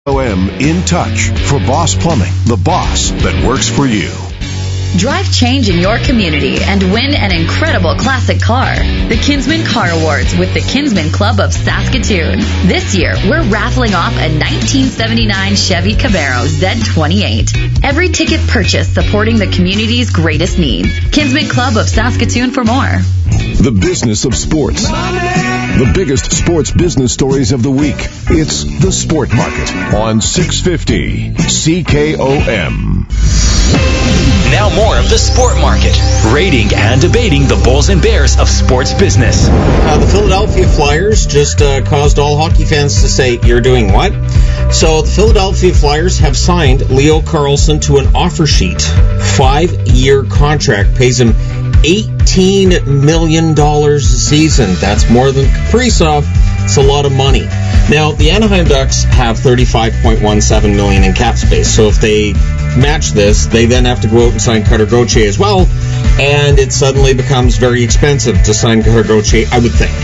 OM In Touch for Boss Plumbing, the boss that works for you. Drive change in your community and win an incredible classic car. The Kinsman Car Awards with the Kinsman Club of Saskatoon. This year, we're raffling off a 1979 Chevy Camaro Z28. Every ticket purchase supporting the community's greatest need. Kinsman Club of Saskatoon for more. The business of sports. The biggest sports business stories of the week. It's The Sport Market on 650 CKOM. Now more of The Sport Market, rating and debating the Bulls and Bears of sports business. The Philadelphia Flyers just caused all hockey fans to say, "You're doing what?" So the Philadelphia Flyers have signed Leo Carlsson to an offer sheet. 5-year contract, pays him $18 million a season. That's more than Kaprizov. It's a lot of money. Now, the Anaheim Ducks have $35.17 million in cap space. So if they match this, they then have to go out and sign Cutter Gauthier as well. And it suddenly becomes very expensive to sign Cutter Gauthier, I would think.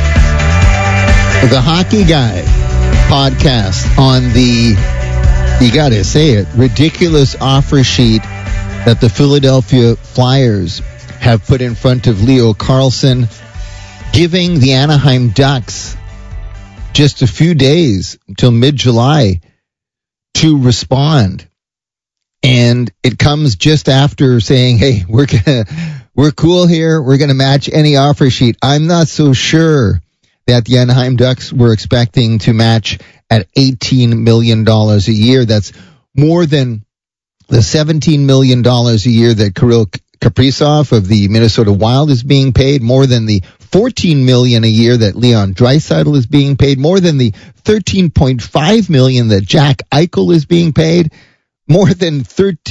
The Hockey Guy podcast on the, you got to say it, ridiculous offer sheet that the Philadelphia Flyers have put in front of Leo Carlsson, giving the Anaheim Ducks just a few days until mid-July to respond. And it comes just after saying, hey, we're cool here. We're going to match any offer sheet. I'm not so sure that the Anaheim Ducks were expecting to match at $18 million a year. That's more than the $17 million a year that Kirill Kaprizov of the Minnesota Wild is being paid, more than the $14 million a year that Leon Draisaitl is being paid, more than the $13.5 million that Jack Eichel is being paid, more than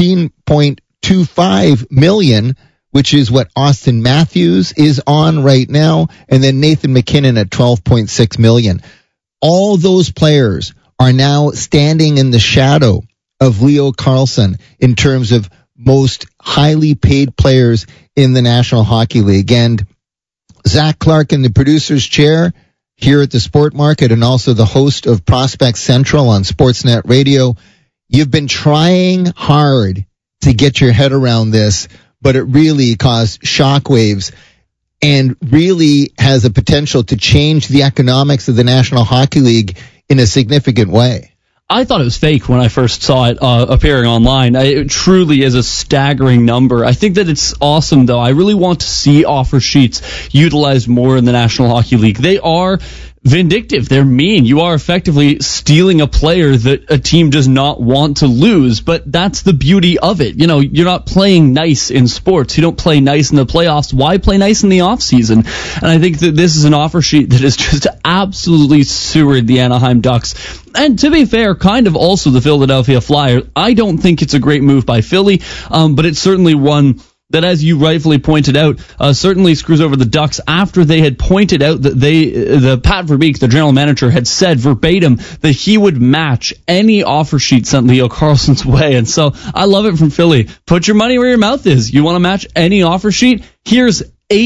$13.25 million, which is what Austin Matthews is on right now, and then Nathan McKinnon at $12.6 million. All those players are now standing in the shadow of Leo Carlsson in terms of most highly paid players in the National Hockey League. And Zach Clark in the producer's chair here at the Sport Market, and also the host of Prospect Central on Sportsnet Radio. You've been trying hard to get your head around this, but it really caused shockwaves and really has a potential to change the economics of the National Hockey League in a significant way. I thought it was fake when I first saw it appearing online. It truly is a staggering number. I think that it's awesome, though. I really want to see offer sheets utilized more in the National Hockey League. They are vindictive. They're mean. You are effectively stealing a player that a team does not want to lose, but that's the beauty of it. You know, you're not playing nice in sports. You don't play nice in the playoffs. Why play nice in the offseason? And I think that this is an offer sheet that is just absolutely sewered the Anaheim Ducks. And to be fair, kind of also the Philadelphia Flyers. I don't think it's a great move by Philly, but it's certainly one that, as you rightfully pointed out, certainly screws over the Ducks after they had pointed out that the Pat Verbeek, the general manager, had said verbatim that he would match any offer sheet sent Leo Carlsson's way. And so I love it from Philly. Put your money where your mouth is. You want to match any offer sheet? Here's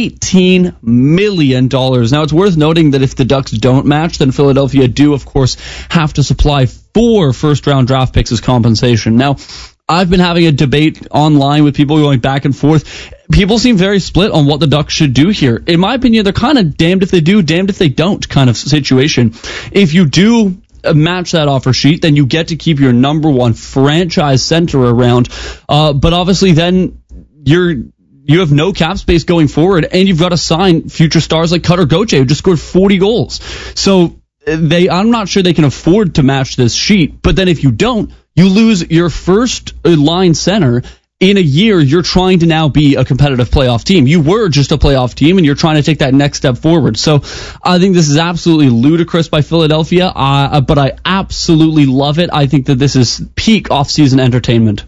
$18 million. Now, it's worth noting that if the Ducks don't match, then Philadelphia do, of course, have to supply 4 first-round draft picks as compensation. Now, I've been having a debate online with people going back and forth. People seem very split on what the Ducks should do here. In my opinion, they're kind of damned if they do, damned if they don't kind of situation. If you do match that offer sheet, then you get to keep your number one franchise center around. But obviously then you have no cap space going forward, and you've got to sign future stars like Cutter Gauthier, who just scored 40 goals. So I'm not sure they can afford to match this sheet. But then if you don't, you lose your first line center in a year. You're trying to now be a competitive playoff team. You were just a playoff team, and you're trying to take that next step forward. So I think this is absolutely ludicrous by Philadelphia, but I absolutely love it. I think that this is peak offseason entertainment.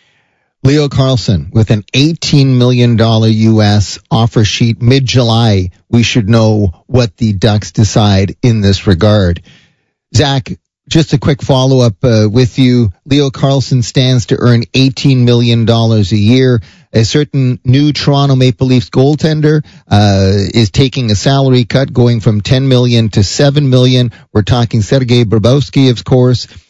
Leo Carlsson with an $18 million U.S. offer sheet mid-July. We should know what the Ducks decide in this regard. Zach, just a quick follow-up with you. Leo Carlsson stands to earn $18 million a year. A certain new Toronto Maple Leafs goaltender is taking a salary cut going from $10 million to $7 million. We're talking Sergei Bobrovsky, of course.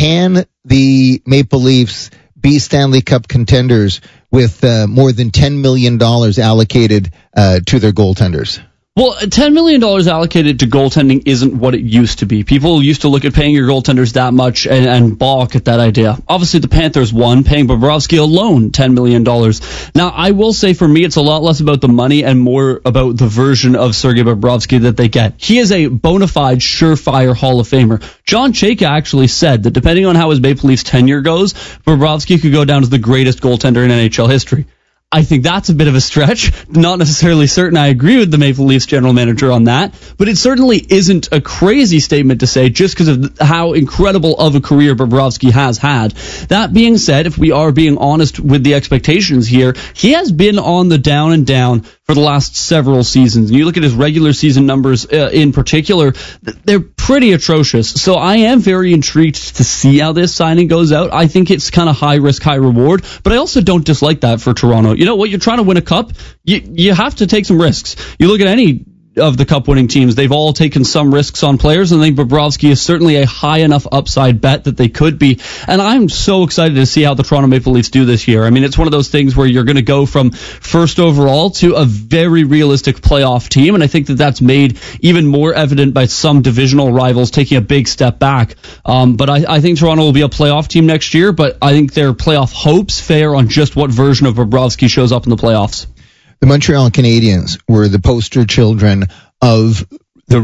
can the Maple Leafs be Stanley Cup contenders with more than $10 million allocated to their goaltenders? Well, $10 million allocated to goaltending isn't what it used to be. People used to look at paying your goaltenders that much and balk at that idea. Obviously, the Panthers won, paying Bobrovsky alone $10 million. Now, I will say for me, it's a lot less about the money and more about the version of Sergei Bobrovsky that they get. He is a bona fide, surefire Hall of Famer. John Chayka actually said that depending on how his Maple Leafs tenure goes, Bobrovsky could go down as the greatest goaltender in NHL history. I think that's a bit of a stretch. Not necessarily certain I agree with the Maple Leafs general manager on that, but it certainly isn't a crazy statement to say just because of how incredible of a career Bobrovsky has had. That being said, if we are being honest with the expectations here, he has been on the down and down for the last several seasons. And you look at his regular season numbers in particular, they're pretty atrocious. So I am very intrigued to see how this signing goes out. I think it's kind of high risk, high reward, but I also don't dislike that for Toronto. You know what? You're trying to win a cup. You have to take some risks. You look at any of the cup-winning teams, they've all taken some risks on players, and I think Bobrovsky is certainly a high enough upside bet that they could be. And I'm so excited to see how the Toronto Maple Leafs do this year. I mean, it's one of those things where you're going to go from first overall to a very realistic playoff team, and I think that that's made even more evident by some divisional rivals taking a big step back. But I think Toronto will be a playoff team next year, but I think their playoff hopes fare on just what version of Bobrovsky shows up in the playoffs. The Montreal Canadiens were the poster children of the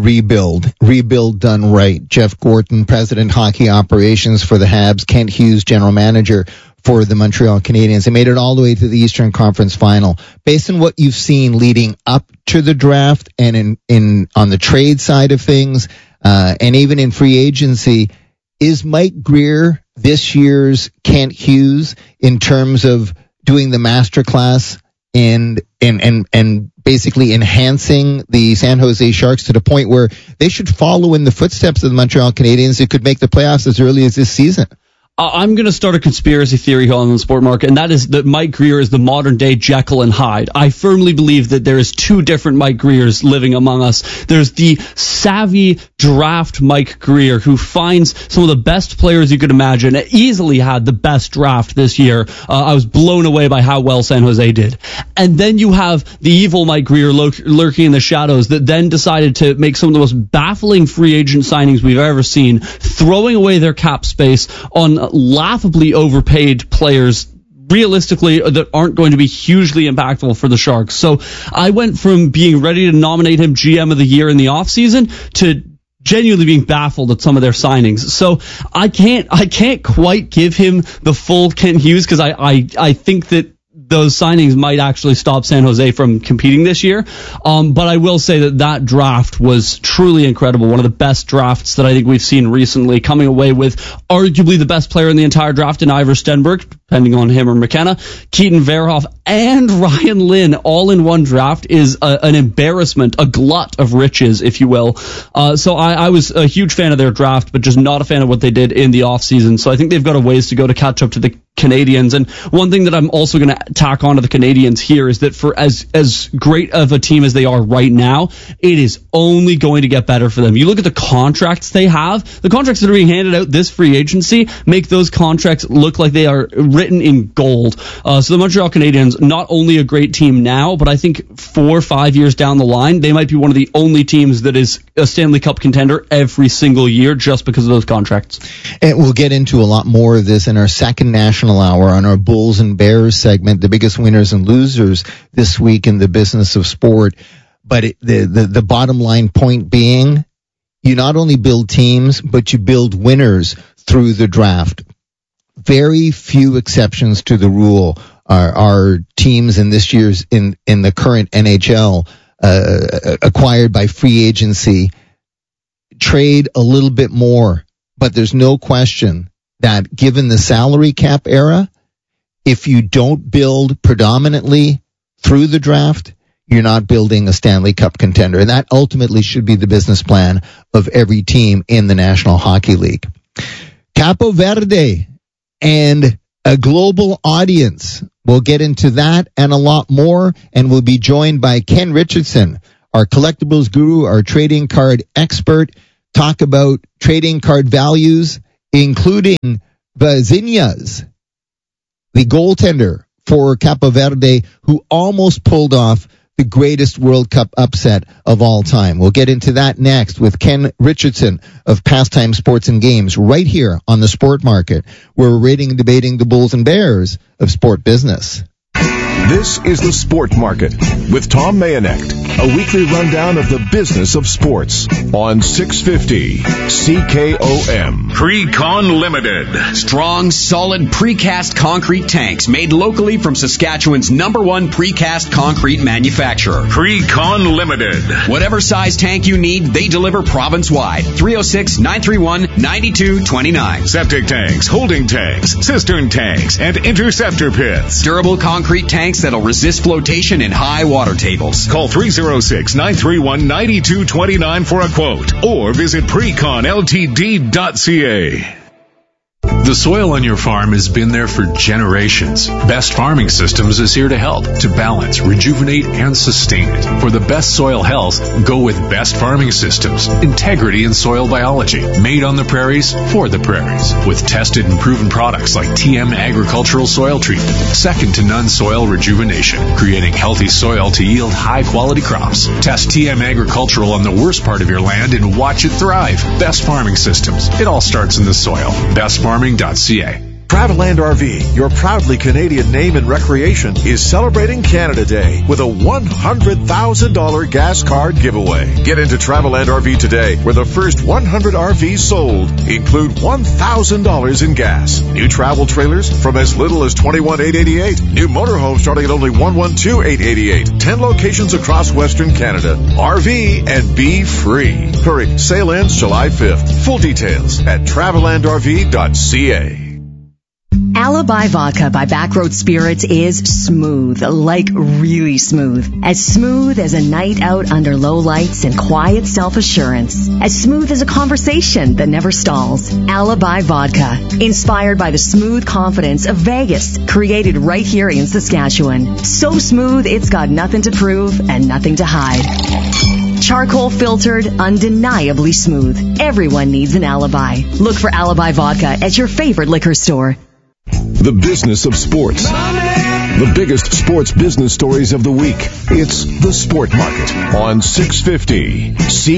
rebuild done right. Jeff Gorton, president hockey operations for the Habs, Kent Hughes, general manager for the Montreal Canadiens. They made it all the way to the Eastern Conference Final. Based on what you've seen leading up to the draft and in on the trade side of things, and even in free agency, is Mike Grier this year's Kent Hughes in terms of doing the masterclass and basically enhancing the San Jose Sharks to the point where they should follow in the footsteps of the Montreal Canadiens who could make the playoffs as early as this season? I'm going to start a conspiracy theory on the sport market, and that is that Mike Grier is the modern-day Jekyll and Hyde. I firmly believe that there is two different Mike Griers living among us. There's the savvy draft Mike Grier, who finds some of the best players you could imagine, easily had the best draft this year. I was blown away by how well San Jose did. And then you have the evil Mike Grier lurking in the shadows that then decided to make some of the most baffling free agent signings we've ever seen, throwing away their cap space on laughably overpaid players realistically that aren't going to be hugely impactful for the Sharks. So I went from being ready to nominate him GM of the year in the offseason to genuinely being baffled at some of their signings. So I can't quite give him the full Kent Hughes because I think that those signings might actually stop San Jose from competing this year. But I will say that draft was truly incredible. One of the best drafts that I think we've seen recently, coming away with arguably the best player in the entire draft in Ivor Stenberg, depending on him or McKenna, Keaton Verhoff, and Ryan Lynn all in one draft is an embarrassment, a glut of riches, if you will. So I was a huge fan of their draft, but just not a fan of what they did in the offseason. So I think they've got a ways to go to catch up to the Canadians. And one thing that I'm also going to tack on to the Canadians here is that for as great of a team as they are right now, it is only going to get better for them. You look at the contracts they have, the contracts that are being handed out this free agency make those contracts look like they are written in gold. So the Montreal Canadiens, not only a great team now, but I think 4 or 5 years down the line, they might be one of the only teams that is a Stanley Cup contender every single year just because of those contracts. And we'll get into a lot more of this in our second national hour on our Bulls and Bears segment, the biggest winners and losers this week in the business of sport. But the bottom line point being, you not only build teams, but you build winners through the draft. Very few exceptions to the rule are teams in this year's in the current NHL acquired by free agency trade a little bit more, but there's no question that given the salary cap era, if you don't build predominantly through the draft, you're not building a Stanley Cup contender. And that ultimately should be the business plan of every team in the National Hockey League. Capo Verde and a global audience. We'll get into that and a lot more, and we'll be joined by Ken Richardson, our collectibles guru, our trading card expert, talk about trading card values including Vazinhas, the goaltender for Capo Verde, who almost pulled off the greatest World Cup upset of all time. We'll get into that next with Ken Richardson of Pastime Sports and Games right here on the Sport Market, where we're rating and debating the Bulls and Bears of sport business. This is the Sport Market with Tom Mayenknecht, a weekly rundown of the business of sports on 650 CKOM. Precon Limited. Strong, solid precast concrete tanks made locally from Saskatchewan's #1 precast concrete manufacturer. Precon Limited. Whatever size tank you need, they deliver province-wide. 306-931-9229. Septic tanks, holding tanks, cistern tanks, and interceptor pits. Durable concrete tanks that'll resist flotation in high water tables. Call 306-931-9229 for a quote or visit preconltd.ca. The soil on your farm has been there for generations. Best Farming Systems is here to help, to balance, rejuvenate, and sustain it. For the best soil health, go with Best Farming Systems. Integrity in soil biology. Made on the prairies, for the prairies. With tested and proven products like TM Agricultural Soil Treatment. Second to none soil rejuvenation. Creating healthy soil to yield high-quality crops. Test TM Agricultural on the worst part of your land and watch it thrive. Best Farming Systems. It all starts in the soil. BestFarming.ca. Travelland RV, your proudly Canadian name in recreation, is celebrating Canada Day with a $100,000 gas card giveaway. Get into Travelland RV today, where the first 100 RVs sold include $1,000 in gas. New travel trailers from as little as $21,888. New motorhomes starting at only $112,888. 10 locations across Western Canada. RV and be free. Hurry, sale ends July 5th. Full details at travelandrv.ca. Alibi Vodka by Backroad Spirits is smooth, like really smooth. As smooth as a night out under low lights and quiet self-assurance. As smooth as a conversation that never stalls. Alibi Vodka, inspired by the smooth confidence of Vegas, created right here in Saskatchewan. So smooth, it's got nothing to prove and nothing to hide. Charcoal filtered, undeniably smooth. Everyone needs an alibi. Look for Alibi Vodka at your favorite liquor store. The business of sports. The biggest sports business stories of the week. It's the Sport Market on 650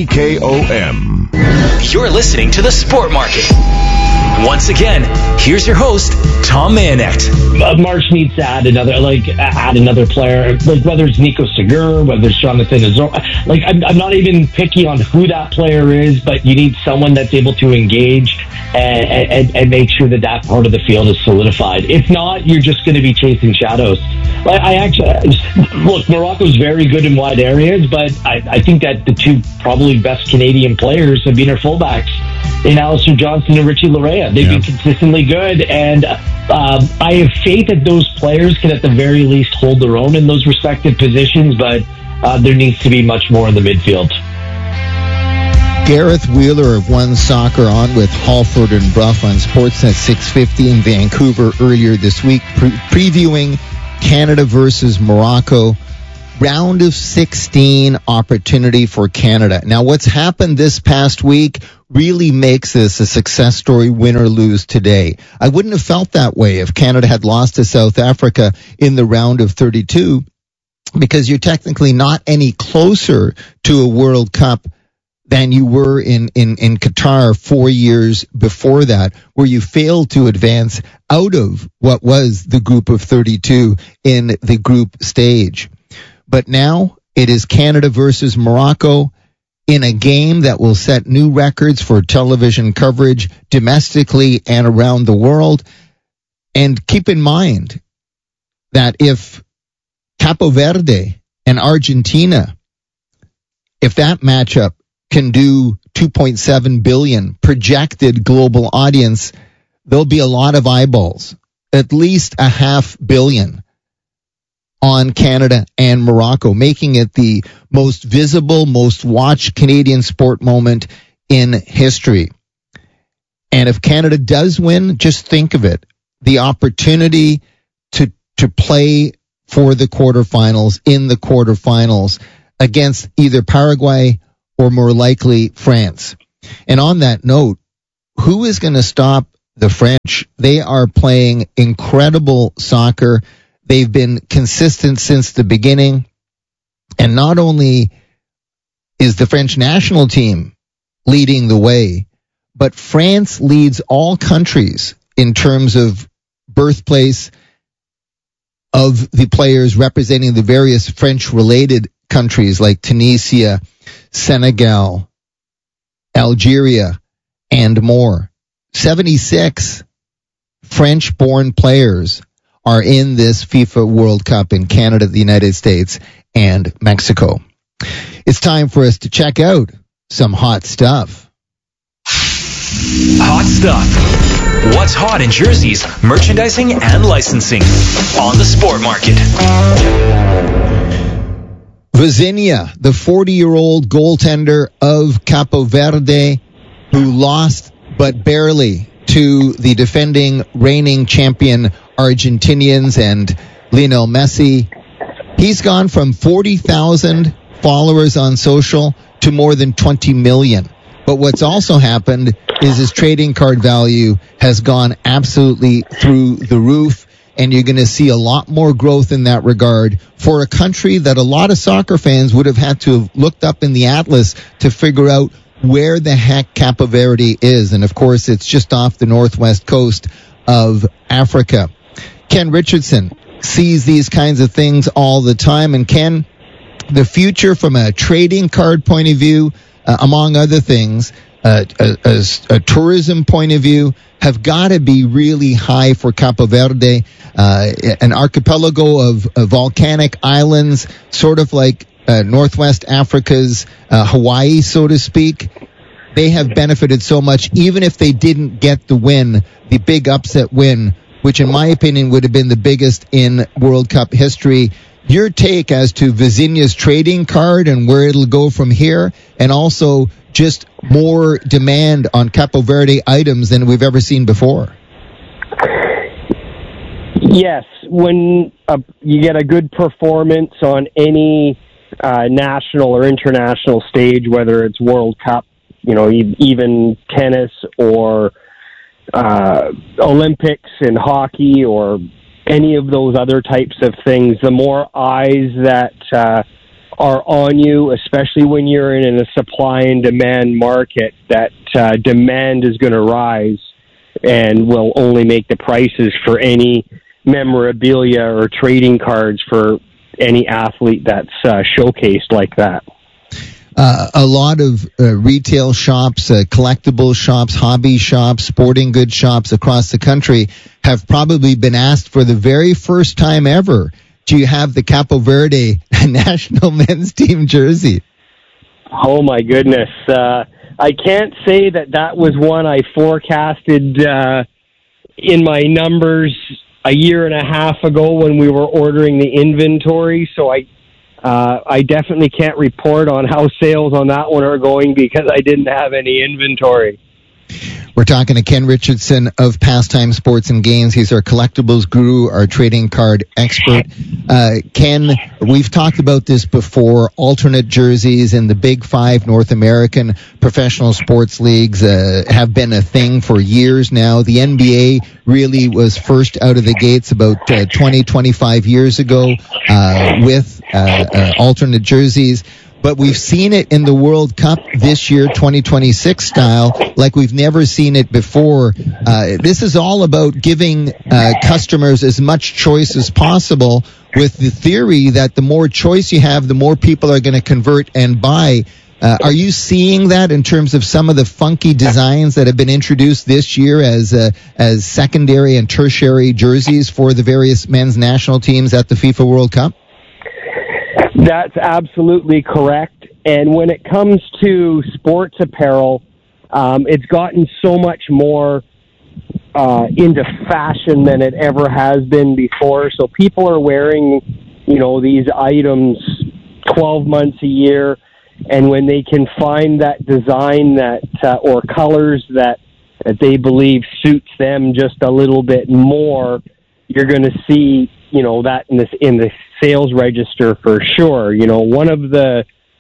CKOM. You're listening to the Sport Market. Once again, here's your host, Tom Mayenknecht. March needs to add another player, like whether it's Nico Segur, whether it's Jonathan Azor. Like I'm not even picky on who that player is, but you need someone that's able to engage and make sure that part of the field is solidified. If not, you're just going to be chasing shadows. Look, Morocco's very good in wide areas, but I think that the two probably best Canadian players have been our fullbacks in Alistair Johnston and Richie Larea. They've been consistently good, and I have faith that those players can at the very least hold their own in those respective positions, but there needs to be much more in the midfield. Gareth Wheeler of One Soccer on with Halford and Bruff on Sportsnet 650 in Vancouver earlier this week, previewing Canada versus Morocco. Round of 16 opportunity for Canada. Now, what's happened this past week really makes this a success story, win or lose today. I wouldn't have felt that way if Canada had lost to South Africa in the round of 32, because you're technically not any closer to a World Cup than you were in Qatar 4 years before that, where you failed to advance out of what was the group of 32 in the group stage. But now it is Canada versus Morocco in a game that will set new records for television coverage domestically and around the world. And keep in mind that if Capo Verde and Argentina, if that matchup can do 2.7 billion projected global audience, there'll be a lot of eyeballs, at least 500 million on Canada and Morocco, making it the most visible, most watched Canadian sport moment in history. And if Canada does win, just think of it, the opportunity to play for the quarterfinals, in the quarterfinals, against either Paraguay or more likely France. And on that note, who is going to stop the French? They are playing incredible soccer. They've been consistent since the beginning. And not only is the French national team leading the way, but France leads all countries in terms of birthplace of the players representing the various French-related countries like Tunisia, Senegal, Algeria, and more. 76 French-born players are in this FIFA World Cup in Canada, the United States, and Mexico. It's time for us to check out some hot stuff. Hot stuff. What's hot in jerseys, merchandising, and licensing on the Sport Market. Vizinha, the 40-year-old goaltender of Capo Verde, who lost but barely to the defending reigning champion Argentinians and Lionel Messi. He's gone from 40,000 followers on social to more than 20 million. But what's also happened is his trading card value has gone absolutely through the roof, and you're going to see a lot more growth in that regard for a country that a lot of soccer fans would have had to have looked up in the atlas to figure out where the heck Capo Verde is. And, of course, it's just off the northwest coast of Africa. Ken Richardson sees these kinds of things all the time. And, Ken, the future from a trading card point of view, among other things, a tourism point of view, have got to be really high for Capo Verde, an archipelago of volcanic islands, sort of like Northwest Africa's Hawaii, so to speak. They have benefited so much, even if they didn't get the win, the big upset win, which in my opinion would have been the biggest in World Cup history. Your take as to Vizinha's trading card and where it'll go from here, and also just more demand on Capo Verde items than we've ever seen before. Yes, when you get a good performance on any national or international stage, whether it's World Cup, even tennis or Olympics in hockey or any of those other types of things, the more eyes that are on you, especially when you're in a supply and demand market, that demand is going to rise and will only make the prices for any memorabilia or trading cards for any athlete that's showcased like that. A lot of retail shops, collectible shops, hobby shops, sporting goods shops across the country have probably been asked for the very first time ever, do you have the Capo Verde national men's team jersey? Oh, my goodness. I can't say that was one I forecasted in my numbers a year and a half ago when we were ordering the inventory, so I definitely can't report on how sales on that one are going because I didn't have any inventory. We're talking to Ken Richardson of Pastime Sports and Games. He's our collectibles guru, our trading card expert. Ken, we've talked about this before. Alternate jerseys in the Big Five North American professional sports leagues have been a thing for years now. The NBA really was first out of the gates about 20, 25 years ago with alternate jerseys. But we've seen it in the World Cup this year, 2026 style, like we've never seen it before. This is all about giving customers as much choice as possible, with the theory that the more choice you have, the more people are going to convert and buy. Are you seeing that in terms of some of the funky designs that have been introduced this year as secondary and tertiary jerseys for the various men's national teams at the FIFA World Cup? That's absolutely correct. And when it comes to sports apparel, it's gotten so much more into fashion than it ever has been before. So people are wearing, these items 12 months a year. And when they can find that design that or colors that they believe suits them just a little bit more, you're going to see, that in the sales register for sure. One of the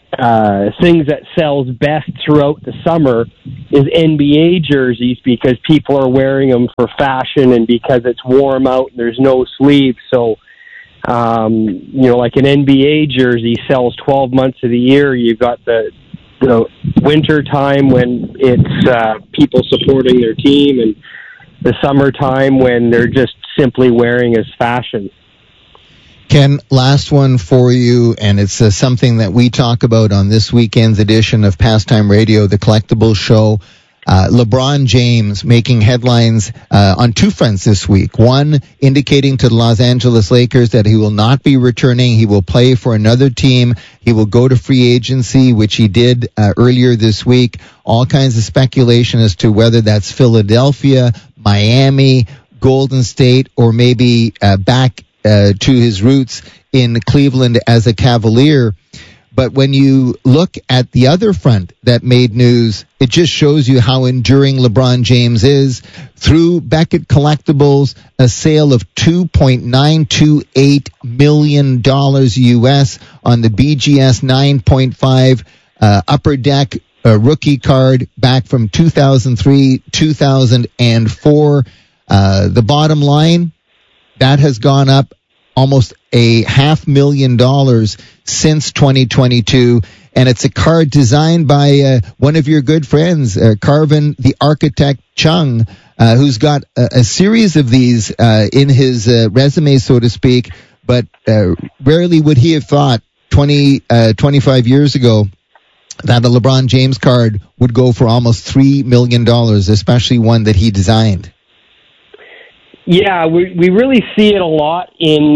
things that sells best throughout the summer is NBA jerseys, because people are wearing them for fashion and because it's warm out and there's no sleeves. So, like an NBA jersey sells 12 months of the year. You've got the winter time when it's people supporting their team, and the summertime when they're just simply wearing as fashion. Ken, last one for you, and it's something that we talk about on this weekend's edition of Pastime Radio, the Collectibles Show. LeBron James making headlines on two fronts this week. One, indicating to the Los Angeles Lakers that he will not be returning. He will play for another team. He will go to free agency, which he did earlier this week. All kinds of speculation as to whether that's Philadelphia, Miami, Golden State, or maybe back to his roots in Cleveland as a Cavalier. But when you look at the other front that made news, it just shows you how enduring LeBron James is. Through Beckett Collectibles, a sale of $2.928 million US on the BGS 9.5 Upper Deck rookie card back from 2003, 2004. The bottom line, that has gone up almost $500,000 since 2022, and it's a card designed by one of your good friends, Carvin the Architect Chung, who's got a series of these in his resume, so to speak, but rarely would he have thought 25 years ago that a LeBron James card would go for almost $3 million, especially one that he designed. Yeah, we really see it a lot in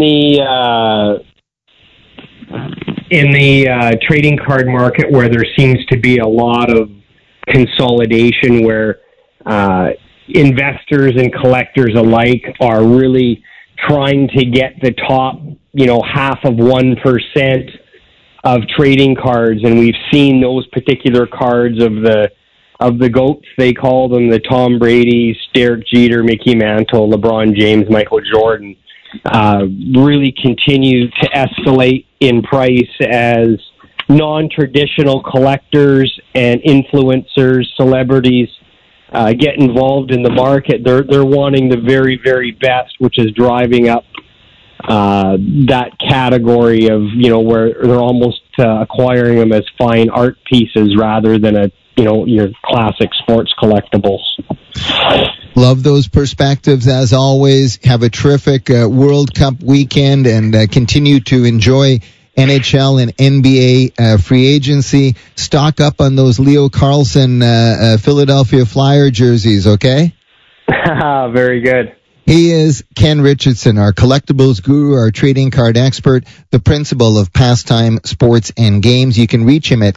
the trading card market, where there seems to be a lot of consolidation, where investors and collectors alike are really trying to get the top, 0.5% of trading cards, and we've seen those particular cards of the GOATs, they call them, the Tom Brady's, Derek Jeter, Mickey Mantle, LeBron James, Michael Jordan, really continue to escalate in price as non-traditional collectors and influencers, celebrities get involved in the market. They're wanting the very, very best, which is driving up that category of, where they're almost acquiring them as fine art pieces rather than your classic sports collectibles. Love those perspectives as always. Have a terrific World Cup weekend and continue to enjoy NHL and NBA free agency. Stock up on those Leo Carlsson Philadelphia Flyer jerseys, okay? Very good. He is Ken Richardson, our collectibles guru, our trading card expert, the principal of Pastime Sports and Games. You can reach him at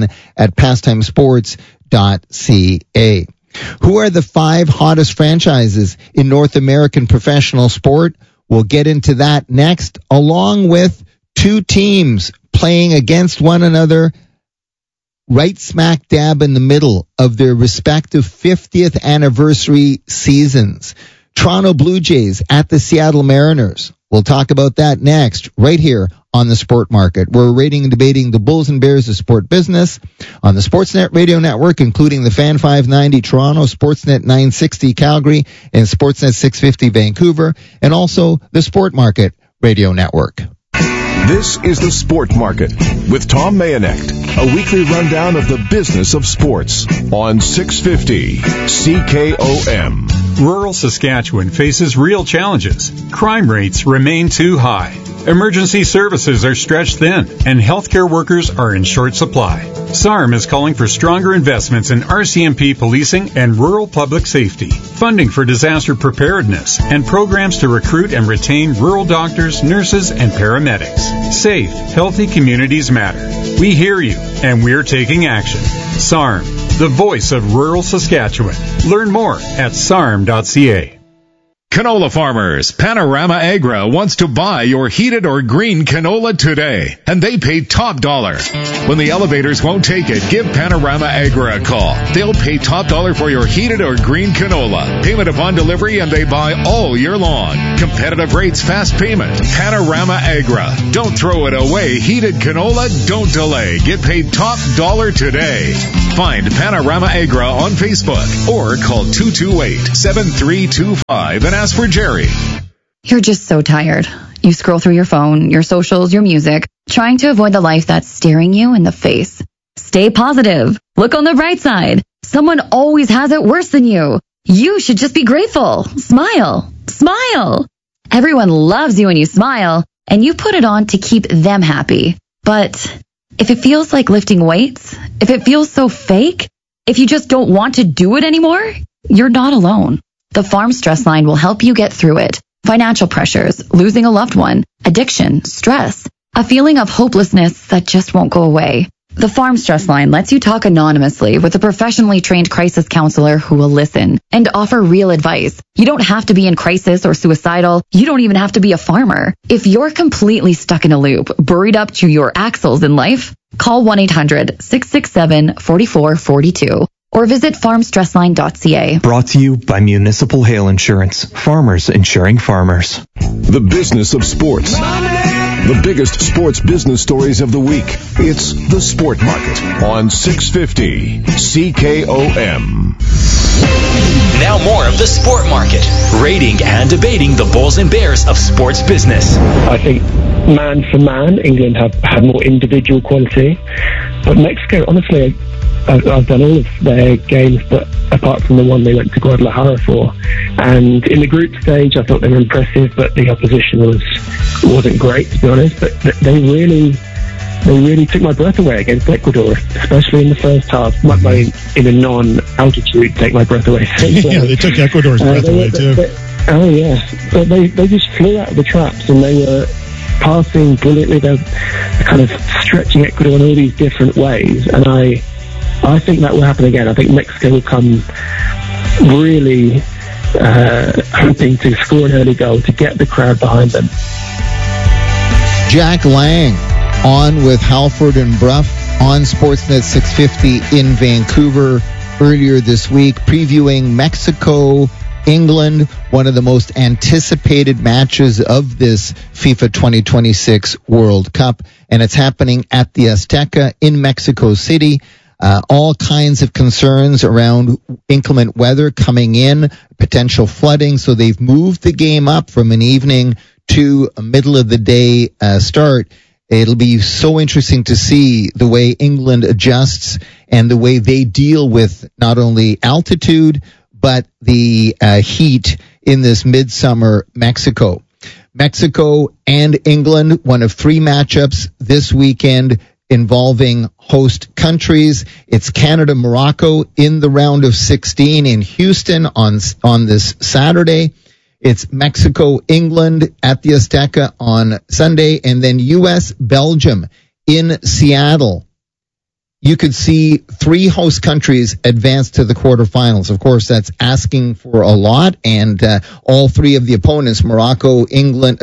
ken@pastimesports.ca. Who are the 5 hottest franchises in North American professional sport? We'll get into that next, along with 2 teams playing against one another right smack dab in the middle of their respective 50th anniversary seasons. Toronto Blue Jays at the Seattle Mariners. We'll talk about that next, right here on the Sport Market. We're rating and debating the Bulls and Bears of sport business on the Sportsnet Radio Network, including the Fan 590 Toronto, Sportsnet 960 Calgary, and Sportsnet 650 Vancouver, and also the Sport Market Radio Network. This is the Sport Market with Tom Mayonet, a weekly rundown of the business of sports on 650 CKOM. Rural Saskatchewan faces real challenges. Crime rates remain too high. Emergency services are stretched thin, and healthcare workers are in short supply. SARM is calling for stronger investments in RCMP policing and rural public safety, funding for disaster preparedness, and programs to recruit and retain rural doctors, nurses, and paramedics. Safe, healthy communities matter. We hear you, and we're taking action. SARM, the voice of rural Saskatchewan. Learn more at sarm.ca. Canola farmers, Panorama Agra wants to buy your heated or green canola today, and they pay top dollar. When the elevators won't take it, give Panorama Agra a call. They'll pay top dollar for your heated or green canola. Payment upon delivery, and they buy all year long. Competitive rates, fast payment. Panorama Agra. Don't throw it away. Heated canola, don't delay. Get paid top dollar today. Find Panorama Agra on Facebook or call 228-7325 and ask for Jerry. You're just so tired. You scroll through your phone, your socials, your music, trying to avoid the life that's staring you in the face. Stay positive. Look on the bright side. Someone always has it worse than you. You should just be grateful. Smile. Smile. Everyone loves you when you smile, and you put it on to keep them happy. But if it feels like lifting weights, if it feels so fake, if you just don't want to do it anymore, you're not alone. The Farm Stress Line will help you get through it. Financial pressures, losing a loved one, addiction, stress, a feeling of hopelessness that just won't go away. The Farm Stress Line lets you talk anonymously with a professionally trained crisis counselor who will listen and offer real advice. You don't have to be in crisis or suicidal. You don't even have to be a farmer. If you're completely stuck in a loop, buried up to your axles in life, call 1-800-667-4442 or visit farmstressline.ca. Brought to you by Municipal Hail Insurance. Farmers insuring farmers. The business of sports. The biggest sports business stories of the week. It's The Sport Market on 650 CKOM. Now more of The Sport Market, rating and debating the Bulls and Bears of sports business. I think man for man, England have had more individual quality. But Mexico, honestly, I've done all of their games, but apart from the one they went to Guadalajara for. And in the group stage, I thought they were impressive, but the opposition wasn't great, to be honest. But they really took my breath away against Ecuador, especially in the first half. In a non-altitude, take my breath away. Yeah, they took Ecuador's breath away too. Oh yeah, but they just flew out of the traps, and they were passing brilliantly. They're kind of stretching Ecuador in all these different ways, and I think that will happen again. I think Mexico will come really hoping to score an early goal to get the crowd behind them. Jack Lang on with Halford and Bruff on Sportsnet 650 in Vancouver earlier this week, previewing Mexico, England, one of the most anticipated matches of this FIFA 2026 World Cup. And it's happening at the Azteca in Mexico City. All kinds of concerns around inclement weather coming in, potential flooding. So they've moved the game up from an evening to a middle of the day start. It'll be so interesting to see the way England adjusts and the way they deal with not only altitude, but the heat in this midsummer Mexico. Mexico and England, one of three matchups this weekend involving host countries. It's Canada-Morocco in the round of 16 in Houston on this Saturday. It's Mexico-England at the Azteca on Sunday, and then U.S.-Belgium in Seattle. You could see three host countries advance to the quarterfinals. Of course, that's asking for a lot, and all three of the opponents, England,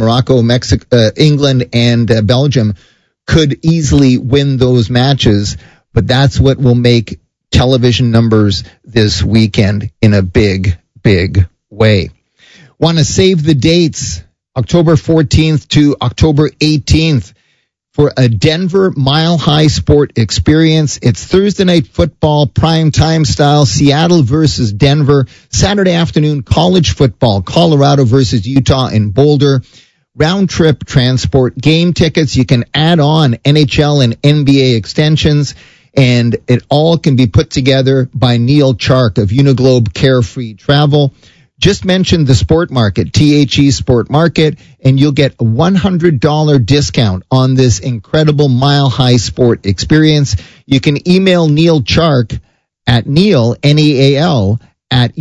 and Belgium, could easily win those matches, but that's what will make television numbers this weekend in a big, big way. Want to save the dates, October 14th to October 18th for a Denver Mile High Sport experience. It's Thursday night football, prime time style, Seattle versus Denver. Saturday afternoon, college football, Colorado versus Utah in Boulder. Round trip transport, game tickets. You can add on NHL and NBA extensions, and it all can be put together by Neil Chark of Uniglobe Carefree Travel. Just mention the Sport Market, THE Sport Market, and you'll get a $100 discount on this incredible Mile High Sport experience. You can email Neil Chark at Neil, Neal, at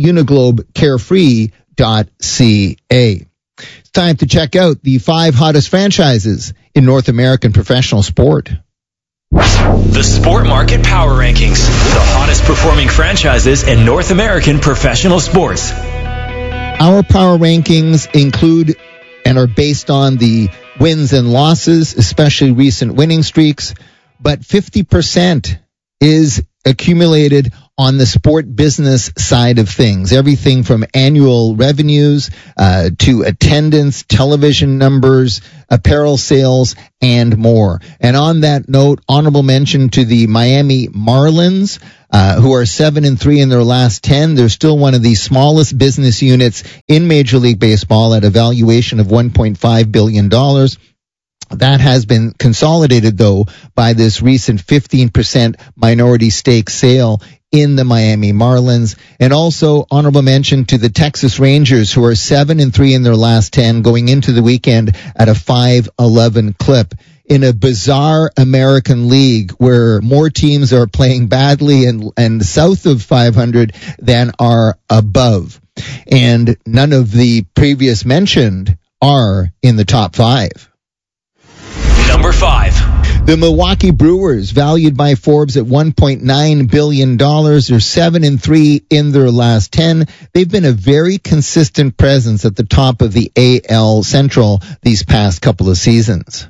uniglobecarefree.ca. It's time to check out the 5 hottest franchises in North American professional sport. The Sport Market Power Rankings, the hottest performing franchises in North American professional sports. Our power rankings include and are based on the wins and losses, especially recent winning streaks, but 50% is accumulated on the sport business side of things. Everything from annual revenues to attendance, television numbers, apparel sales, and more. And on that note, honorable mention to the Miami Marlins, who are 7-3 in their last 10. They're still one of the smallest business units in Major League Baseball at a valuation of $1.5 billion. That has been consolidated, though, by this recent 15% minority stake sale in the Miami Marlins. And also honorable mention to the Texas Rangers, who are 7-3 in their last 10, going into the weekend at a 5-11 clip. In a bizarre American league where more teams are playing badly and south of 500 than are above. And none of the previous mentioned are in the top 5. Number 5. The Milwaukee Brewers, valued by Forbes at $1.9 billion, are 7-3 in their last 10. They've been a very consistent presence at the top of the AL Central these past couple of seasons.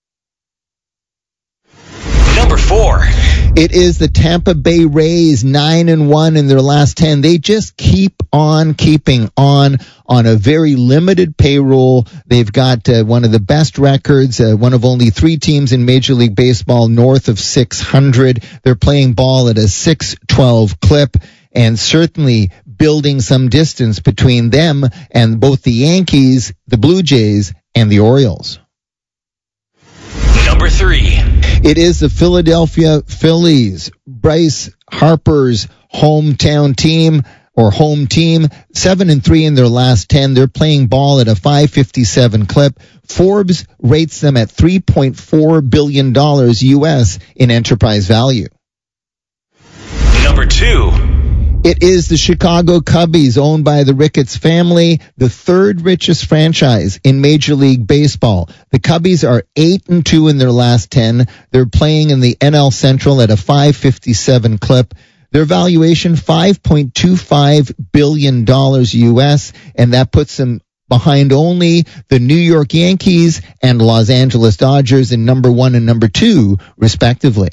Number 4. It is the Tampa Bay Rays, 9-1 in their last 10. They just keep on keeping on a very limited payroll. They've got one of the best records, one of only 3 teams in Major League Baseball north of 600. They're playing ball at a 6-12 clip, and certainly building some distance between them and both the Yankees, the Blue Jays, and the Orioles. Number 3. It is the Philadelphia Phillies, Bryce Harper's hometown team or home team, 7-3 in their last 10. They're playing ball at a 5.57 clip. Forbes rates them at $3.4 billion US in enterprise value. Number 2. It is the Chicago Cubbies, owned by the Ricketts family, the third richest franchise in Major League Baseball. The Cubbies are 8-2 in their last 10. They're playing in the NL Central at a 5.57 clip. Their valuation, $5.25 billion US, and that puts them behind only the New York Yankees and Los Angeles Dodgers in number 1 and number 2, respectively.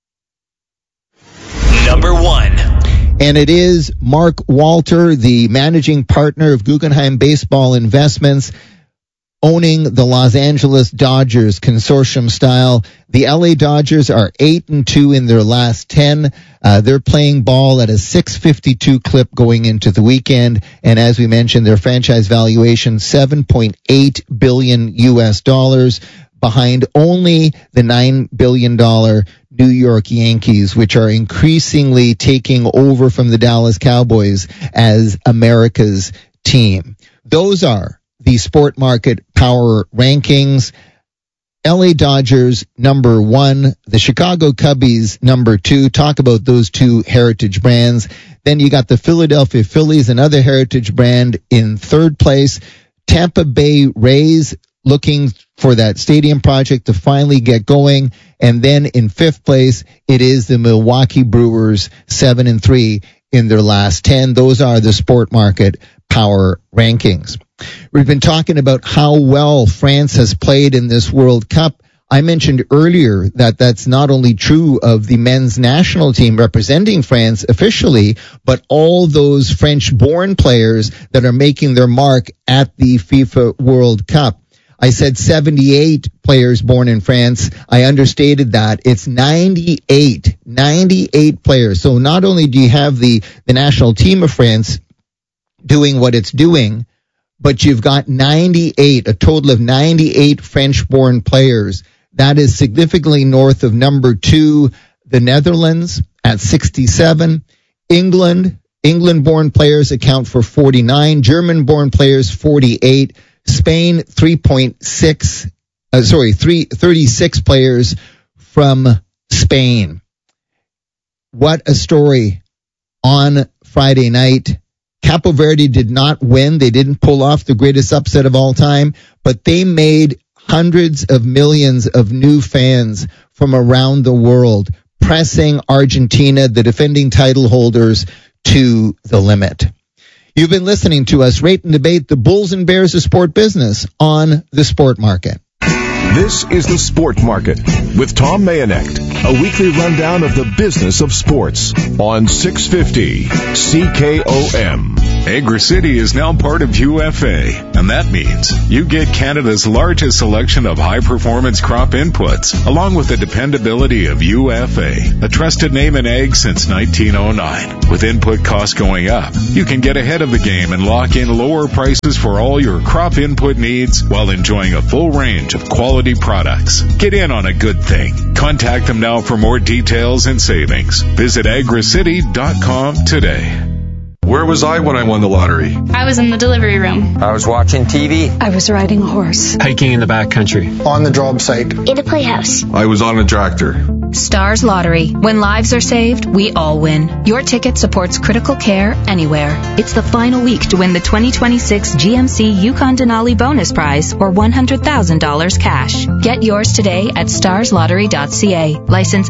Number 1. And it is Mark Walter, the managing partner of Guggenheim Baseball Investments, owning the Los Angeles Dodgers consortium style. The LA Dodgers are 8-2 in their last 10. They're playing ball at a 6.52 clip going into the weekend. And as we mentioned, their franchise valuation, $7.8 billion US, behind only the $9 billion New York Yankees, which are increasingly taking over from the Dallas Cowboys as America's team. Those are the Sport Market Power Rankings. LA Dodgers, number 1. The Chicago Cubbies, number 2. Talk about those 2 heritage brands. Then you got the Philadelphia Phillies, another heritage brand, in 3rd place. Tampa Bay Rays, looking for that stadium project to finally get going. And then in 5th place, it is the Milwaukee Brewers, 7-3 in their last 10. Those are the Sport Market Power Rankings. We've been talking about how well France has played in this World Cup. I mentioned earlier that that's not only true of the men's national team representing France officially, but all those French-born players that are making their mark at the FIFA World Cup. I said 78 players born in France. I understated that. It's 98 players. So not only do you have the national team of France doing what it's doing, but you've got 98, a total of 98 French-born players. That is significantly north of number 2, the Netherlands at 67. England-born players account for 49. German-born players, 48. Spain, 36 players from Spain. What a story on Friday night. Capo Verde did not win. They didn't pull off the greatest upset of all time, but they made hundreds of millions of new fans from around the world, pressing Argentina, the defending title holders, to the limit. You've been listening to us rate and debate the Bulls and Bears of sport business on The Sport Market. This is The Sport Market with Tom Mayonet, a weekly rundown of the business of sports on 650 CKOM. Agra City is now part of UFA, and that means you get Canada's largest selection of high-performance crop inputs, along with the dependability of UFA, a trusted name in ag since 1909. With input costs going up, you can get ahead of the game and lock in lower prices for all your crop input needs while enjoying a full range of quality products. Get in on a good thing. Contact them now for more details and savings. Visit agricity.com today. Where was I when I won the lottery? I was in the delivery room. I was watching TV. I was riding a horse. Hiking in the backcountry. On the job site. In a playhouse. I was on a tractor. Stars Lottery. When lives are saved, we all win. Your ticket supports critical care anywhere. It's the final week to win the 2026 GMC Yukon Denali Bonus Prize or $100,000 cash. Get yours today at starslottery.ca. License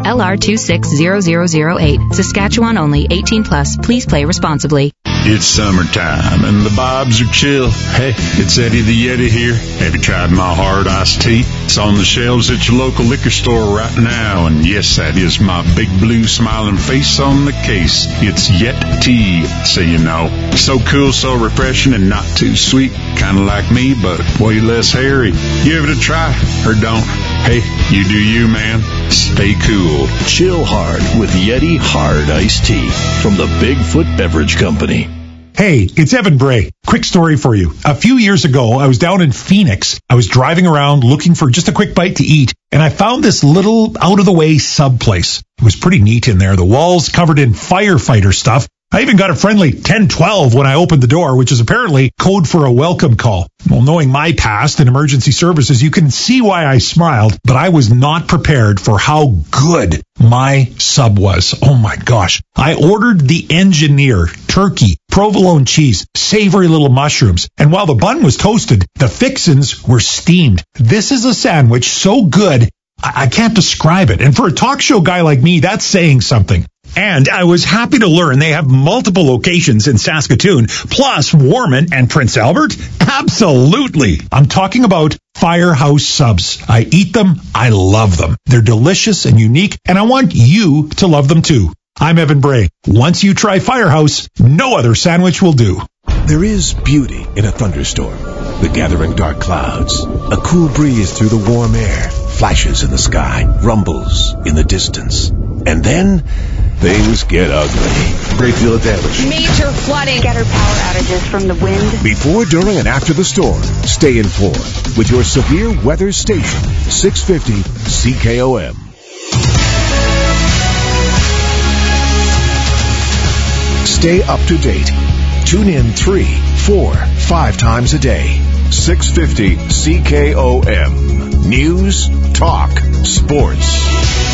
LR260008. Saskatchewan only. 18 plus. Please play responsibly. It's summertime and the vibes are chill. Hey, it's Eddie the Yeti here. Have you tried my hard iced tea? It's on the shelves at your local liquor store right now. And yes, that is my big blue smiling face on the case. It's Yet Tea, so you know. So cool, so refreshing, and not too sweet. Kind of like me, but way less hairy. Give it a try, or don't. Hey, you do you, man. Stay cool. Chill hard with Yeti Hard Iced Tea from the Bigfoot Beverage Company. Hey, it's Evan Bray. Quick story for you. A few years ago, I was down in Phoenix. I was driving around looking for just a quick bite to eat, and I found this little out-of-the-way sub place. It was pretty neat in there. The walls covered in firefighter stuff. I even got a friendly 1012 when I opened the door, which is apparently code for a welcome call. Well, knowing my past in emergency services, you can see why I smiled, but I was not prepared for how good my sub was. Oh my gosh. I ordered the engineer, turkey, provolone cheese, savory little mushrooms, and while the bun was toasted, the fixins were steamed. This is a sandwich so good, I can't describe it. And for a talk show guy like me, that's saying something. And I was happy to learn they have multiple locations in Saskatoon, plus Warman and Prince Albert. Absolutely. I'm talking about Firehouse Subs. I eat them. I love them. They're delicious and unique, and I want you to love them too. I'm Evan Bray. Once you try Firehouse, no other sandwich will do. There is beauty in a thunderstorm. The gathering dark clouds, a cool breeze through the warm air, flashes in the sky, rumbles in the distance. And then things get ugly. Great deal of damage. Major flooding. Scattered power outages from the wind. Before, during, and after the storm, stay informed with your severe weather station, 650 CKOM. Stay up to date. Tune in 3, 4, 5 times a day. 650 CKOM. News, talk, sports.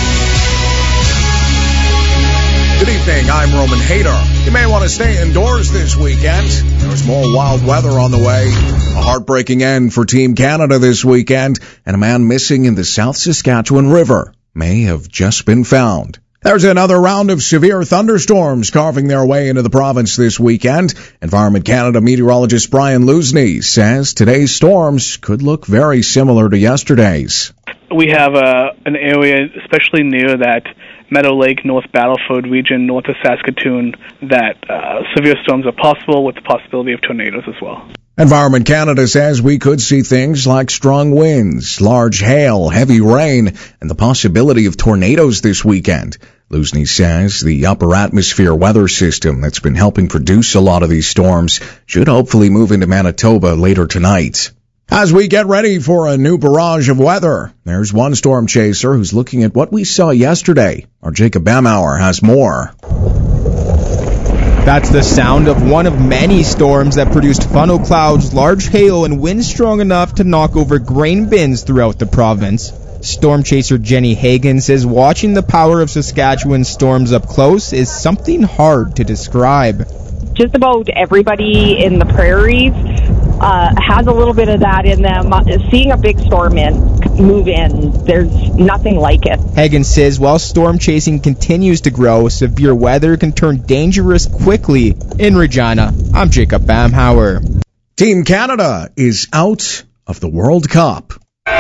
Good evening, I'm Roman Hayter. You may want to stay indoors this weekend. There's more wild weather on the way. A heartbreaking end for Team Canada this weekend, and a man missing in the South Saskatchewan River may have just been found. There's another round of severe thunderstorms carving their way into the province this weekend. Environment Canada meteorologist Brian Lusney says today's storms could look very similar to yesterday's. We have an area, especially near that Meadow Lake, North Battlefield region, north of Saskatoon, that severe storms are possible with the possibility of tornadoes as well. Environment Canada says we could see things like strong winds, large hail, heavy rain, and the possibility of tornadoes this weekend. Lusney says the upper atmosphere weather system that's been helping produce a lot of these storms should hopefully move into Manitoba later tonight. As we get ready for a new barrage of weather, there's one storm chaser who's looking at what we saw yesterday. Our Jacob Bamauer has more. That's the sound of one of many storms that produced funnel clouds, large hail, and winds strong enough to knock over grain bins throughout the province. Storm chaser Jenny Hagan says watching the power of Saskatchewan storms up close is something hard to describe. Just about everybody in the prairies has a little bit of that in them. Seeing a big storm move in. There's nothing like it. Hagen says while storm chasing continues to grow, severe weather can turn dangerous quickly. In Regina, I'm Jacob Bamhauer. Team Canada is out of the World Cup.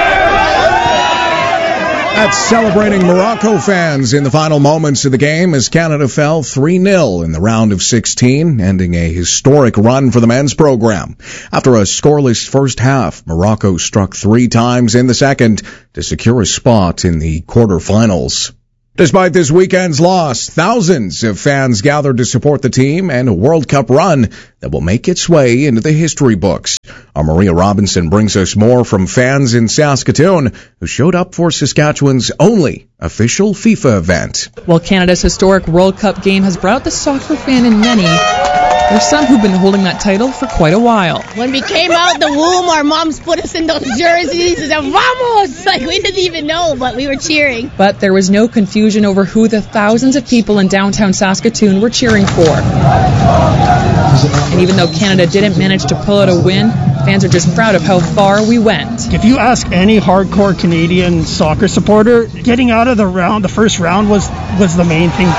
That's celebrating Morocco fans in the final moments of the game as Canada fell 3-0 in the round of 16, ending a historic run for the men's program. After a scoreless first half, Morocco struck 3 times in the second to secure a spot in the quarterfinals. Despite this weekend's loss, thousands of fans gathered to support the team and a World Cup run that will make its way into the history books. Our Maria Robinson brings us more from fans in Saskatoon who showed up for Saskatchewan's only official FIFA event. Well, Canada's historic World Cup game has brought out the soccer fan in many. There's some who've been holding that title for quite a while. When we came out the womb, our moms put us in those jerseys and said, "Vamos!" Like, we didn't even know, but we were cheering. But there was no confusion over who the thousands of people in downtown Saskatoon were cheering for. And even though Canada didn't manage to pull out a win, fans are just proud of how far we went. If you ask any hardcore Canadian soccer supporter, getting out of the first round was the main thing.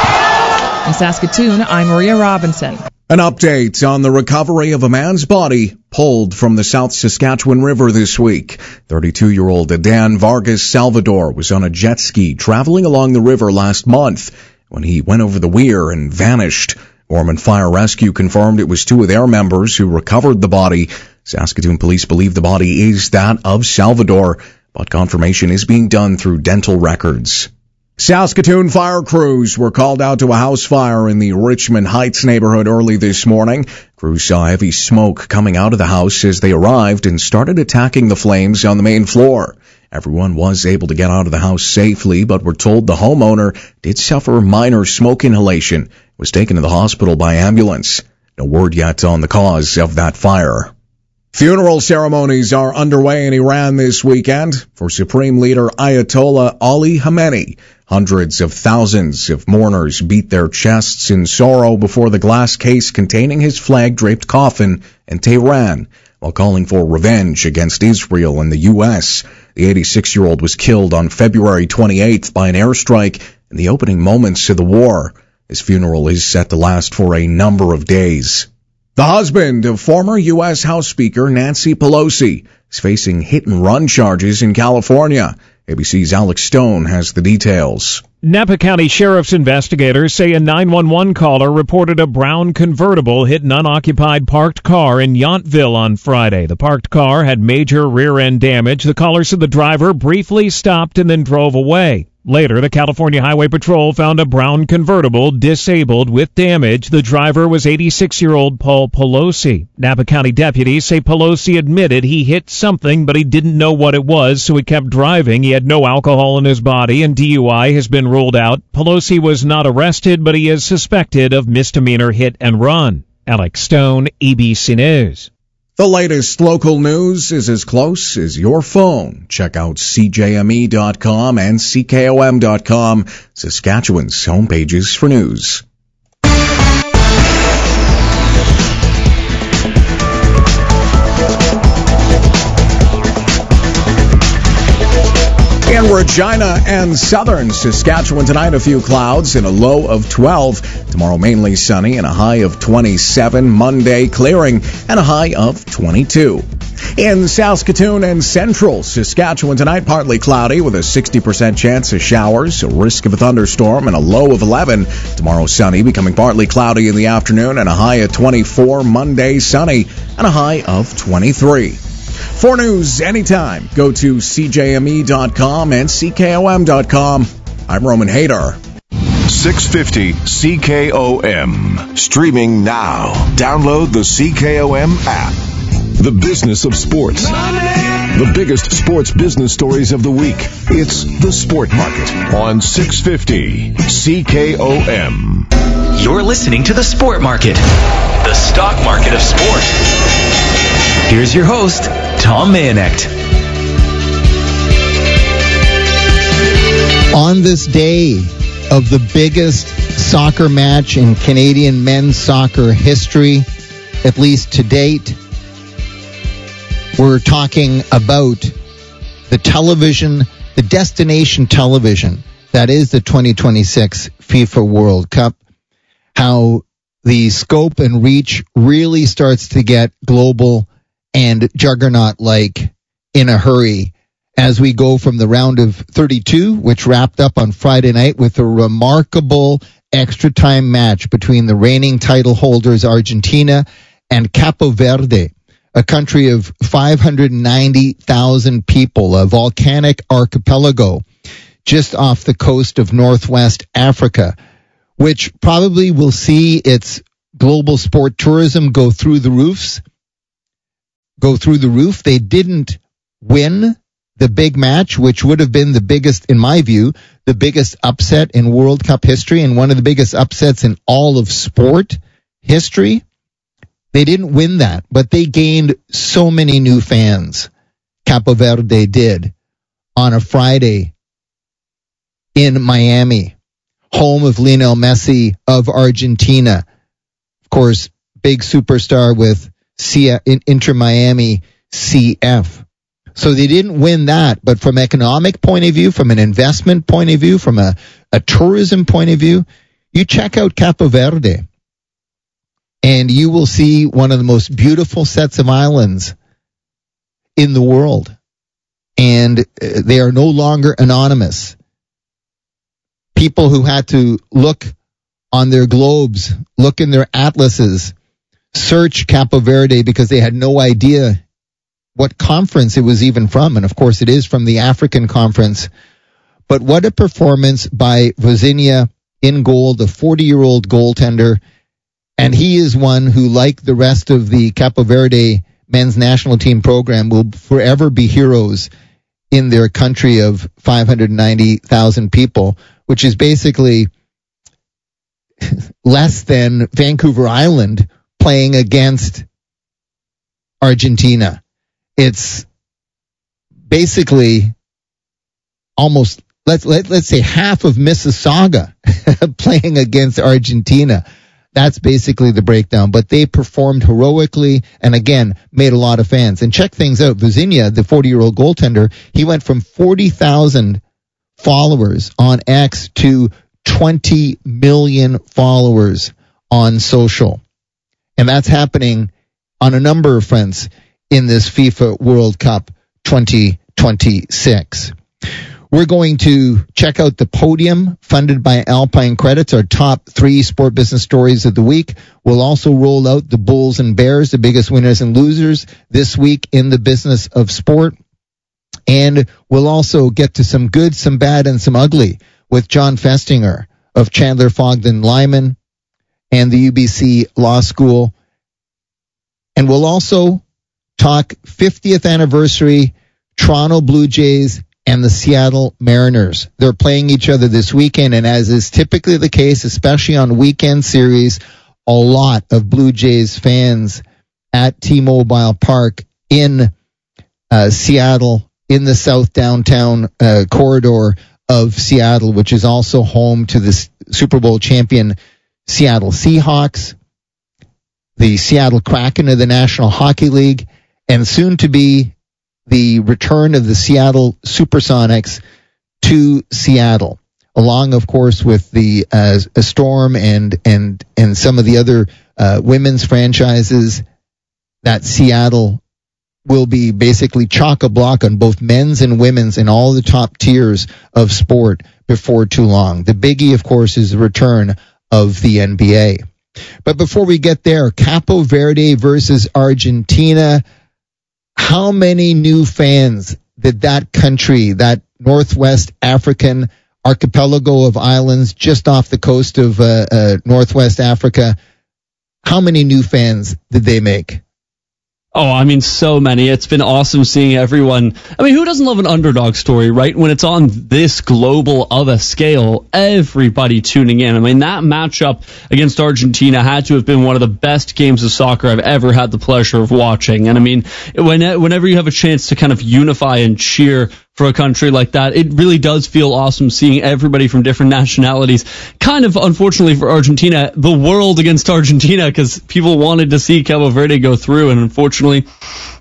In Saskatoon, I'm Maria Robinson. An update on the recovery of a man's body pulled from the South Saskatchewan River this week. 32-year-old Dan Vargas Salvador was on a jet ski traveling along the river last month when he went over the weir and vanished. Ormond Fire Rescue confirmed it was 2 of their members who recovered the body. Saskatoon police believe the body is that of Salvador, but confirmation is being done through dental records. Saskatoon fire crews were called out to a house fire in the Richmond Heights neighborhood early this morning. Crews saw heavy smoke coming out of the house as they arrived and started attacking the flames on the main floor. Everyone was able to get out of the house safely, but were told the homeowner did suffer minor smoke inhalation, was taken to the hospital by ambulance. No word yet on the cause of that fire. Funeral ceremonies are underway in Iran this weekend for Supreme Leader Ayatollah Ali Khamenei. Hundreds of thousands of mourners beat their chests in sorrow before the glass case containing his flag-draped coffin in Tehran, while calling for revenge against Israel and the U.S. The 86-year-old was killed on February 28th by an airstrike in the opening moments of the war. His funeral is set to last for a number of days. The husband of former U.S. House Speaker Nancy Pelosi is facing hit-and-run charges in California. ABC's Alex Stone has the details. Napa County Sheriff's investigators say a 911 caller reported a brown convertible hit an unoccupied parked car in Yountville on Friday. The parked car had major rear-end damage. The caller said the driver briefly stopped and then drove away. Later, the California Highway Patrol found a brown convertible disabled with damage. The driver was 86-year-old Paul Pelosi. Napa County deputies say Pelosi admitted he hit something, but he didn't know what it was, so he kept driving. He had no alcohol in his body, and DUI has been ruled out. Pelosi was not arrested, but he is suspected of misdemeanor hit and run. Alex Stone, ABC News. The latest local news is as close as your phone. Check out CJME.com and CKOM.com, Saskatchewan's homepages for news. In Regina and southern Saskatchewan tonight, a few clouds and a low of 12. Tomorrow, mainly sunny and a high of 27. Monday, clearing and a high of 22. In Saskatoon and central Saskatchewan tonight, partly cloudy with a 60% chance of showers, a risk of a thunderstorm, and a low of 11. Tomorrow, sunny, becoming partly cloudy in the afternoon and a high of 24. Monday, sunny and a high of 23. For news anytime, go to CJME.com and CKOM.com. I'm Roman Hader. 650 CKOM. Streaming now. Download the CKOM app. The business of sports. The biggest sports business stories of the week. It's The Sport Market on 650 CKOM. You're listening to The Sport Market, the stock market of sport. Here's your host, Tom Mayonecht. On this day of the biggest soccer match in Canadian men's soccer history, at least to date, we're talking about the television, the destination television that is the 2026 FIFA World Cup, how the scope and reach really starts to get global and juggernaut-like in a hurry as we go from the round of 32, which wrapped up on Friday night with a remarkable extra time match between the reigning title holders Argentina and Capo Verde, a country of 590,000 people, a volcanic archipelago just off the coast of northwest Africa, which probably will see its global sport tourism go through the roof. They didn't win the big match, which would have been the biggest, in my view, the biggest upset in World Cup history and one of the biggest upsets in all of sport history. They didn't win that, but they gained so many new fans. Capo Verde did on a Friday in Miami, home of Lionel Messi of Argentina. Of course, big superstar with Inter Miami CF. So they didn't win that, but from an economic point of view, from an investment point of view, from a tourism point of view, you check out Capo Verde and you will see one of the most beautiful sets of islands in the world. And they are no longer anonymous. People who had to look on their globes, look in their atlases, search Capo Verde because they had no idea what conference it was even from. And of course it is from the African conference. But what a performance by Vozinha in goal, the 40-year-old goaltender. And he is one who, like the rest of the Capo Verde men's national team program, will forever be heroes in their country of 590,000 people, which is basically less than Vancouver Island playing against Argentina. It's basically almost, let's say half of Mississauga playing against Argentina. That's basically the breakdown. But they performed heroically and, again, made a lot of fans. And check things out. Vozinha, the 40-year-old goaltender, he went from 40,000 followers on X to 20 million followers on social. And that's happening on a number of fronts in this FIFA World Cup 2026. We're going to check out the podium funded by Alpine Credits, our top 3 sport business stories of the week. We'll also roll out the Bulls and Bears, the biggest winners and losers this week in the business of sport. And we'll also get to some good, some bad, and some ugly with John Festinger of Chandler Fogden Lyman and the UBC Law School. And we'll also talk 50th anniversary Toronto Blue Jays and the Seattle Mariners. They're playing each other this weekend, and as is typically the case, especially on weekend series, a lot of Blue Jays fans at T-Mobile Park in Seattle, in the South Downtown corridor of Seattle, which is also home to the Super Bowl champion Seattle Seahawks, the Seattle Kraken of the National Hockey League, and soon to be the return of the Seattle Supersonics to Seattle, along, of course, with the Storm and some of the other women's franchises. That Seattle will be basically chock-a-block on both men's and women's and all the top tiers of sport before too long. The biggie, of course, is the return of the NBA. But before we get there, Capo Verde versus Argentina. How many new fans did that country, that Northwest African archipelago of islands just off the coast of Northwest Africa, how many new fans did they make? Oh, I mean, so many. It's been awesome seeing everyone. I mean, who doesn't love an underdog story, right? When it's on this global of a scale, everybody tuning in. I mean, that matchup against Argentina had to have been one of the best games of soccer I've ever had the pleasure of watching. And I mean, whenever you have a chance to kind of unify and cheer for a country like that, it really does feel awesome seeing everybody from different nationalities. Kind of, unfortunately for Argentina, the world against Argentina, because people wanted to see Cabo Verde go through, and unfortunately,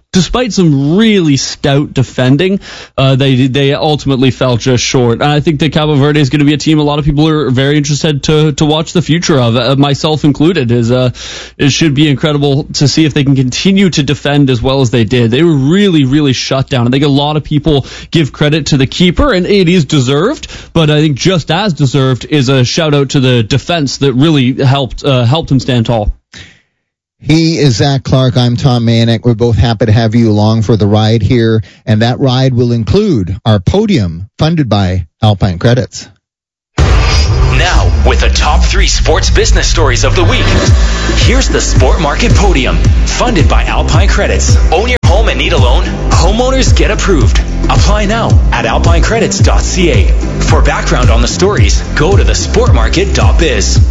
despite some really stout defending, they ultimately fell just short. And I think that Cabo Verde is going to be a team a lot of people are very interested to watch the future of, myself included. It should be incredible to see if they can continue to defend as well as they did. They were really, really shut down. I think a lot of people give credit to the keeper, and it is deserved, but I think just as deserved is a shout out to the defense that really helped him stand tall. He is Zach Clark. I'm Tom Manek. We're both happy to have you along for the ride here, and that ride will include our podium funded by Alpine Credits. Now, with the top 3 sports business stories of the week, here's the Sport Market Podium, funded by Alpine Credits. Own your home and need a loan? Homeowners get approved. Apply now at alpinecredits.ca. For background on the stories, go to thesportmarket.biz.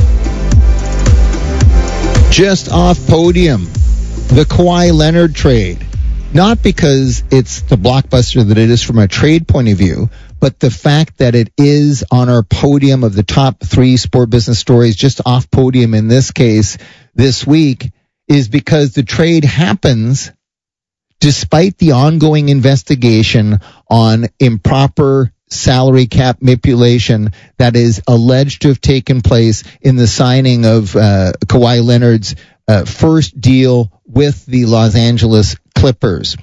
Just off podium, the Kawhi Leonard trade. Not because it's the blockbuster that it is from a trade point of view, but the fact that it is on our podium of the top 3 sport business stories, just off podium in this case this week, is because the trade happens despite the ongoing investigation on improper salary cap manipulation that is alleged to have taken place in the signing of Kawhi Leonard's first deal with the Los Angeles Clippers.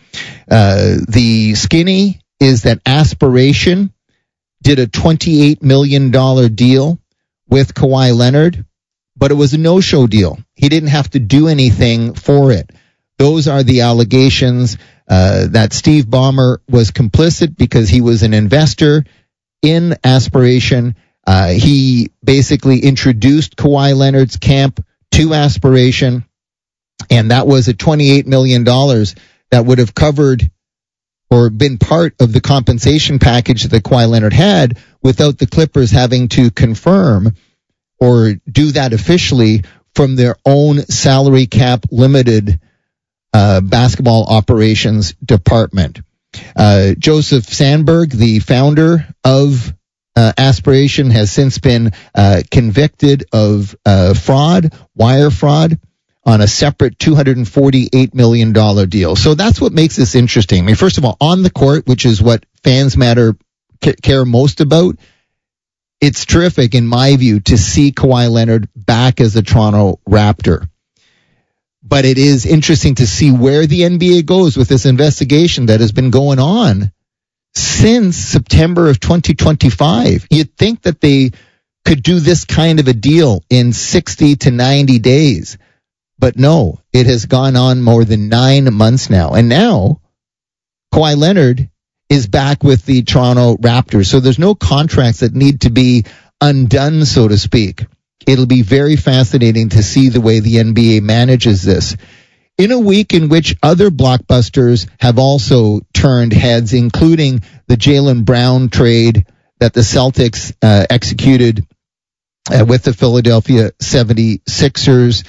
The skinny is that Aspiration did a $28 million deal with Kawhi Leonard, but it was a no-show deal. He didn't have to do anything for it. Those are the allegations that Steve Ballmer was complicit because he was an investor in Aspiration. He basically introduced Kawhi Leonard's camp to Aspiration, and that was a $28 million that would have covered or been part of the compensation package that Kawhi Leonard had without the Clippers having to confirm or do that officially from their own salary cap limited basketball operations department. Joseph Sandberg, the founder of Aspiration, has since been convicted of fraud, wire fraud, on a separate $248 million deal. So that's what makes this interesting. I mean, first of all, on the court, which is what fans care most about, it's terrific, in my view, to see Kawhi Leonard back as a Toronto Raptor. But it is interesting to see where the NBA goes with this investigation that has been going on since September of 2025. You'd think that they could do this kind of a deal in 60 to 90 days. But no, it has gone on more than 9 months now. And now Kawhi Leonard is back with the Toronto Raptors. So there's no contracts that need to be undone, so to speak. It'll be very fascinating to see the way the NBA manages this. In a week in which other blockbusters have also turned heads, including the Jaylen Brown trade that the Celtics executed with the Philadelphia 76ers.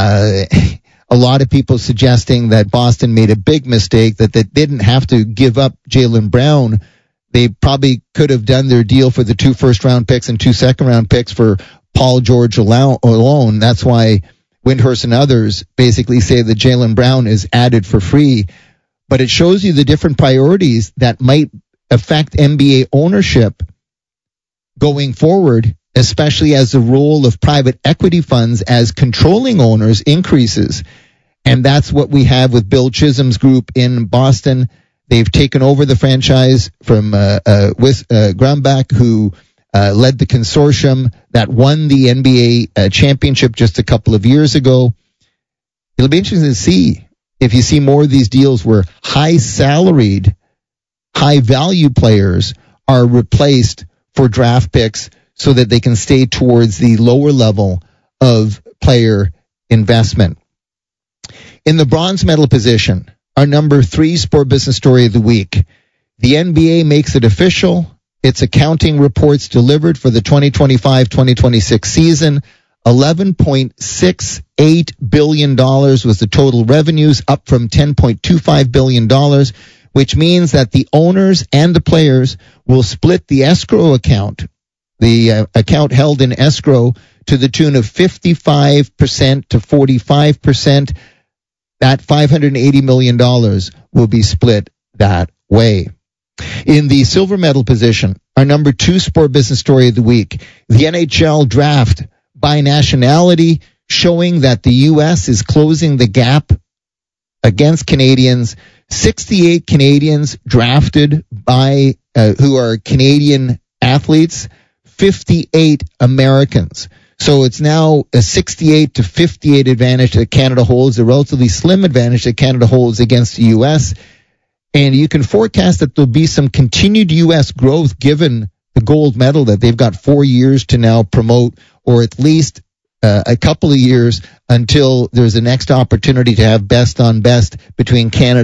A lot of people suggesting that Boston made a big mistake, that they didn't have to give up Jaylen Brown. They probably could have done their deal for the 2 first-round picks and 2 second-round picks for Paul George alone. That's why Windhorst and others basically say that Jaylen Brown is added for free. But it shows you the different priorities that might affect NBA ownership going forward, especially as the role of private equity funds as controlling owners increases. And that's what we have with Bill Chisholm's group in Boston. They've taken over the franchise from Grumbach, who led the consortium that won the NBA championship just a couple of years ago. It'll be interesting to see if you see more of these deals where high-salaried, high-value players are replaced for draft picks so that they can stay towards the lower level of player investment. In the bronze medal position, our number 3 sport business story of the week, the NBA makes it official. Its accounting reports delivered for the 2025-2026 season. $11.68 billion was the total revenues, up from $10.25 billion, which means that the owners and the players will split the escrow account, the account held in escrow, to the tune of 55% to 45%. that $580 million will be split that way. In the silver medal position, our number 2 sport business story of the week, the NHL draft by nationality, showing that the U.S. is closing the gap against Canadians. 68 Canadians drafted by who are Canadian athletes, 58 Americans. So it's now a 68 to 58 advantage that Canada holds, a relatively slim advantage that Canada holds against the U.S. And you can forecast that there'll be some continued U.S. growth given the gold medal that they've got 4 years to now promote, or at least a couple of years until there's a next opportunity to have best on best between Canada